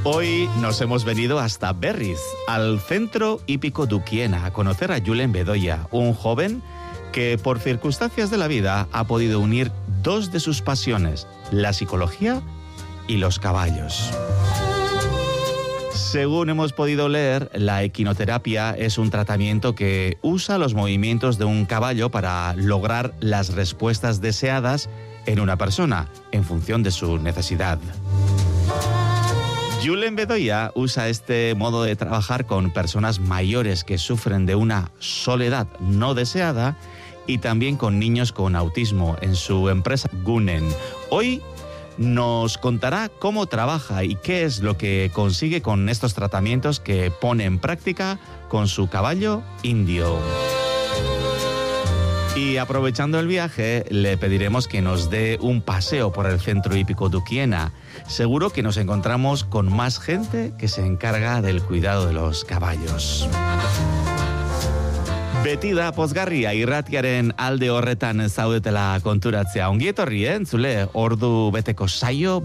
Hoy nos hemos venido hasta Berriz, al Centro Hípico Duquiena, a conocer a Julen Bedoya, un joven que por circunstancias de la vida ha podido unir dos de sus pasiones, la psicología y los caballos. Según hemos podido leer, la equinoterapia es un tratamiento que usa los movimientos de un caballo para lograr las respuestas deseadas en una persona, en función de su necesidad. Julen Bedoya usa este modo de trabajar con personas mayores que sufren de una soledad no deseada y también con niños con autismo en su empresa Gunen. Hoy nos contará cómo trabaja y qué es lo que consigue con estos tratamientos que pone en práctica con su caballo indio. Y aprovechando el viaje, le pediremos que nos dé un paseo por el Centro Hípico Duquiena. Seguro que nos encontramos con más gente que se encarga del cuidado de los caballos. Beti da pozgarria irratiaren alde horretan zaudetela konturatzea. Ongi etorri, entzule, ordu beteko saio